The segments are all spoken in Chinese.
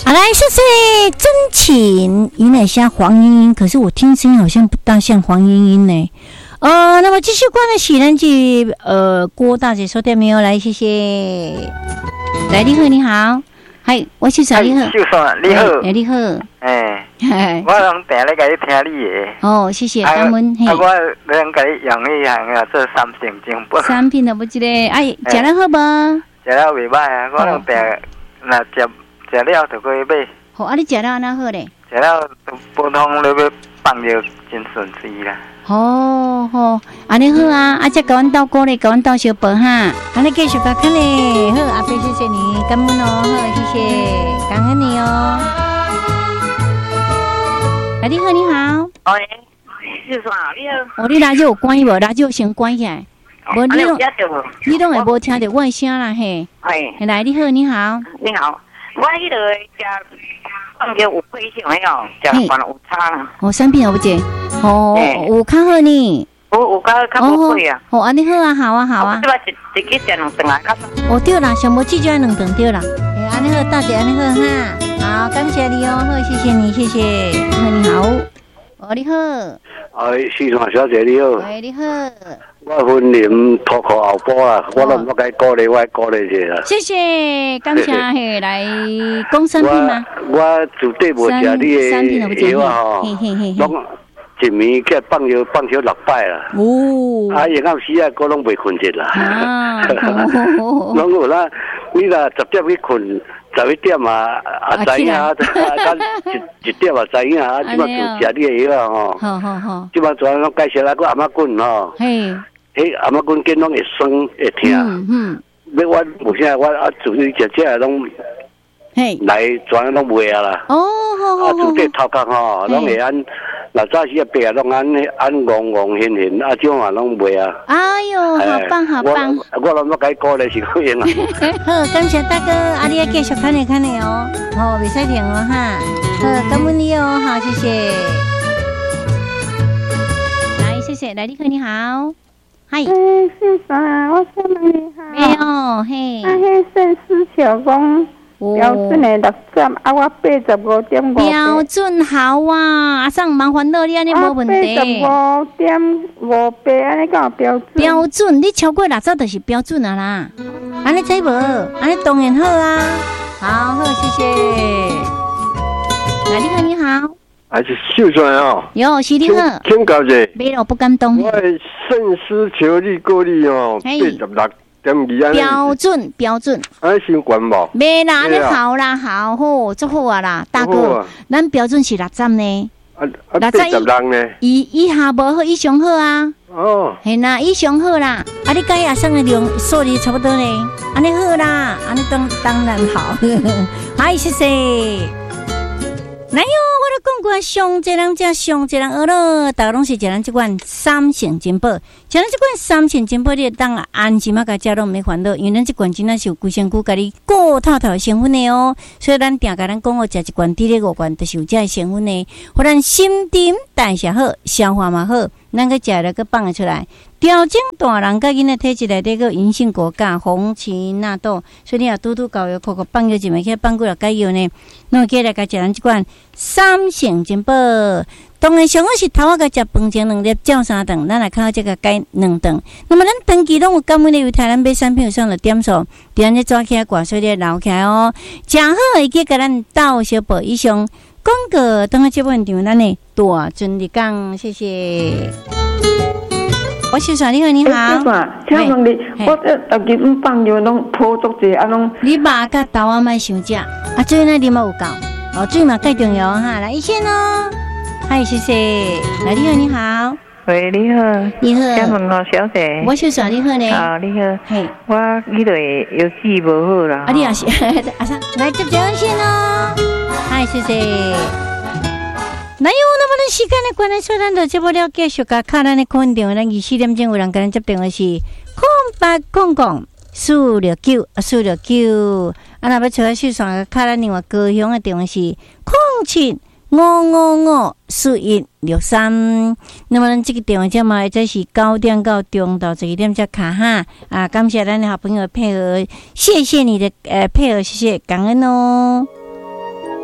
好来，谢谢真情，原来像黄莺莺，可是我听声音好像不大像黄莺莺呢。那么继续关了喜人记，郭大姐说对没有？来，谢谢。来，你好，你好，嗨，我是小你好， 秀爽，你好， 你好， 我拢定咧甲你听你的。 哦，谢谢，感恩。 我拢甲你用迄项啊，做三成精本。 产品都不记得，哎，食了好无？ 食了袂歹啊，我拢定若食了就可以买。 好，啊，你食了安那好咧？ 食了普通你要放着真顺时啦。 好，安尼好啊！啊，再甲阮斗鼓励，甲阮斗小宝哈。安尼继续甲看咧，好，阿飞谢谢你，感恩哦，好，谢谢，感恩你哦。哎，你好，你好。 喂，是啥？你好。 哦，你垃圾有关无？垃圾先关起来。无你拢会无听到我的声啦嘿。 哎。 来，你好，你好。 你好，我迄个食放着有亏钱没有？食饭有差啦。 哦，产品有不姐？哦，有较好呢。 有较无贵啊。 哦，安尼好啊，好啊，好啊。 这把一个食两顿啊，较。 哦对啦，上无记就两顿对啦。哎，安尼好，大姐安尼好哈。好，感谢你哦，好，谢谢你，谢谢。你好，哦你好。 市场小姐你好。 喂，你好。 我婚龄脱裤后补啦，我都不该鼓励，我鼓励一下啦。 谢谢，感谢嘿，来讲产品吗？ 我绝对无食你的药啊吼，拢一暝去放烧600啦。哦。啊，夜暗时啊，我拢袂困着啦。啊。拢有啦，你啦10点去困。11点啊，知影啊，一点啊，知影啊，即摆就食你的药啊吼。好。即摆全拢介绍来个阿妈棍吼。嘿。迄阿妈棍见拢会酸会疼。要我目前我自己食拢，来全拢卖啊啦。哦，好。自己头壳吼，拢会按，老早时啊白啊，拢按黄现现，啊种啊拢卖啊。哎呦，好棒好棒！我拢要改鼓励是可以啦。 好，感谢大哥，啊你要继续看你哦，好，袂使停哦哈。好，感恩你哦，好，谢谢。来，谢谢，来，立刻你好。嗨。 是啥？我想问你好。 没有，嘿。 啊，迄肾丝球讲。标准的6点，啊，我85.5。 标准好啊，阿桑麻烦到你安尼无问题。 85.58，安尼讲标准。 标准，你超过60就是标准啊啦。安尼知无？安尼当然好啊。好，谢谢。来，你好，你好。 还是秀出来哦。 有，是你好。 请教者。 没了，不敢动。 我肾丝球你过你哦，86.2。 标准， 安先管无？ 没啦，你好啦，好，足好啊啦，大哥，咱标准是60呢，60呢，以下无好，以上好啊。哦，系啦，以上好啦，啊，你甲伊阿生的量数字差不多呢，安尼好啦，安尼当然好，好，谢谢。来哟，我都讲过，上济人食，上济人学咯，大家拢是食咱这款3成金宝，食咱这款3成金宝，你当安心啊，甲食拢免烦恼，因为咱这款真正是有规身躯，甲你顾透透成分的哦。所以咱定甲咱讲哦，食一罐滴咧5罐，就是有这个成分的，互咱心沉代谢好，消化嘛好，咱个食了个放得出来。调整大人甲囡仔体质内底个银杏果苷、红荠纳豆，所以你若拄搞药，口放药一枚去放几落解药呢？那起来甲食咱即款3成金宝。当然上好是头仔甲食饭前2粒，照3顿，咱来靠这个解2顿。那么咱长期拢有感恩的为台湾买产品有上的点数，伫安尼抓起来挂水咧留起来哦。正好会记甲咱斗小宝以上广告，当下节目现场咱的大尊的讲，谢谢。我是啥？你好，你好。 请问你，我基本放药拢破足者，啊拢。 你肉甲豆啊，莫伤食，啊水呢你嘛有够，哦水嘛介重要哈。来一线哦，嗨，谢谢。来，你好，你好。 喂，你好。 你好。 请问哦，小姐。 我是啥？你好呢？ 啊，你好。嘿，我迄个药剂无好啦。 啊，你也是。阿三，来接一线哦。嗨，谢谢。那有那么的时间的关系，所以咱就接不了继续甲卡咱的空电话，咱24点钟有人跟咱接电话是0800-469-469。啊，若要找咱市场卡咱另外高雄的电话是07-555-4163。那么咱这个电话号码这是9点到中到12点才卡哈。啊，感谢咱的好朋友配合，谢谢你的配合，谢谢，感恩哦。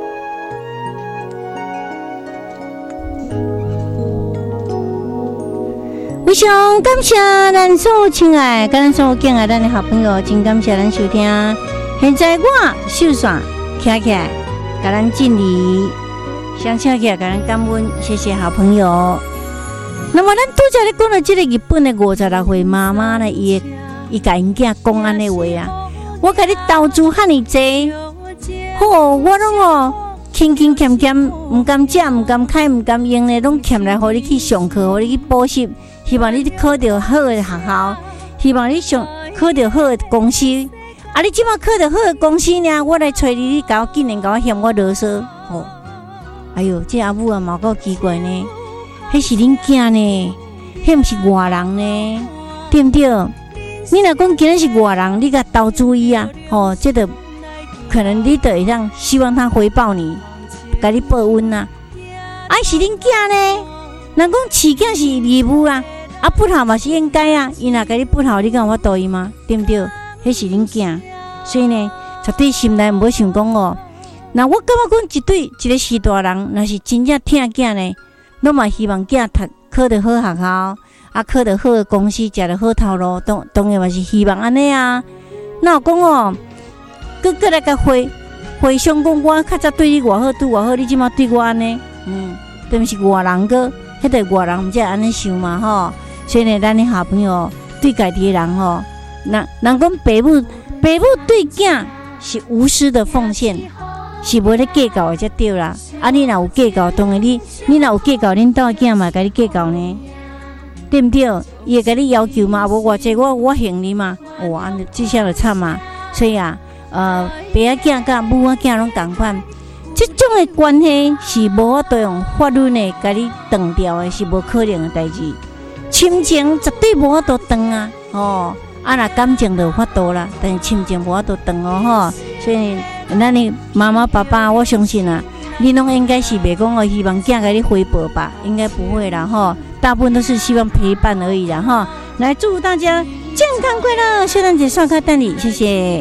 非常感谢咱所有亲爱、跟咱所有敬爱咱的好朋友，真感谢咱收听。现在我秀伞徛起来，给咱敬礼，相请起来，给咱感恩，谢谢好朋友。那么咱拄则咧讲到这个日本的56岁妈妈呢，伊甲因囝讲安尼话啊，我甲你投资遐尼济，好，我拢轻轻欠欠，唔敢食，唔敢开，唔敢用咧，拢欠来，互你去上课，互你去补习。希望你考到好的学校，希望你考到好的公司。啊，你即马考到好的公司呢，我来找你，你搞竟然搞嫌我啰嗦，哦！哎哟，这阿母啊，嘛够奇怪呢。迄是恁囝呢，迄毋是外人呢，对不对？你若讲今日是外人，你甲投资伊啊，哦，这个可能你就会让希望他回报你，甲你报恩啊。啊，是恁囝呢，人讲饲囝是义务啊。啊，不好嘛是应该啊，伊若甲你不好，你敢有法度伊吗？对不对？迄是恁囝，所以呢，绝对心内唔好想讲哦。那我感觉讲一个是大人，若是真正疼囝呢，拢嘛希望囝考得好学校，啊，考得好的公司，食得好头路，当然嘛是希望安尼啊。那有讲哦，搁来甲回想讲，我较早对你偌好，对偌好，你即马对我安尼，对毋是外人个，迄个外人毋才安尼想嘛吼。所以呢，咱的好朋友对家己的人吼，人讲爸母对囝是无私的奉献，是无咧计较的才对啦。啊，你若有计较，当然你若有计较，恁兜囝嘛，甲你计较呢，对不对？伊会甲你要求嘛，无偌济我行你嘛，哇，这下就惨嘛。所以啊，爸仔囝甲母仔囝拢同款，这种的关系是无法度用法律呢，甲你断掉的，是无可能的代志。亲情绝对无法度断啊！哦，啊那感情就有法度啦，但是亲情无法度断哦吼。所以，咱的妈妈爸爸，我相信啊，你拢应该是袂讲哦，希望囝甲你回报吧，应该不会啦吼。大部分都是希望陪伴而已啦吼。来，祝福大家健康快乐，圣诞节刷卡蛋礼，谢谢。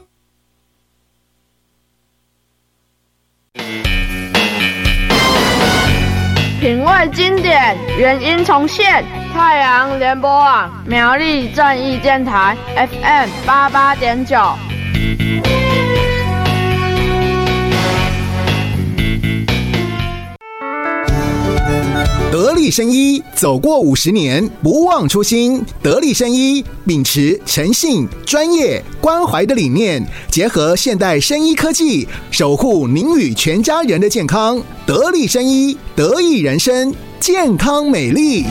品味经典，原音重现。太阳联播网苗栗正义电台 FM 88.9。 得力生医走过50年，不忘初心。得力生医秉持诚信、专业、关怀的理念，结合现代生医科技，守护您与全家人的健康。得力生医，得益人生，健康美丽。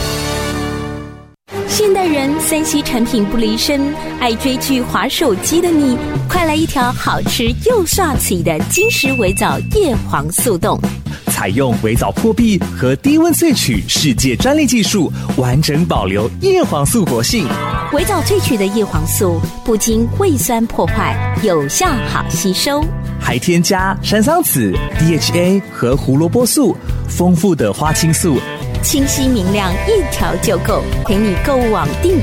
现代人3C 产品不离身，爱追剧、滑手机的你，快来一条好吃又刷嘴的金石微藻叶黄素冻。 采用微藻破壁和低温萃取世界专利技术，完整保留叶黄素活性。 微藻萃取的叶黄素不经胃酸破坏，有效好吸收， 还添加山桑子、DHA 和胡萝卜素，丰富的花青素， 清晰明亮，一条就够，陪你购物网订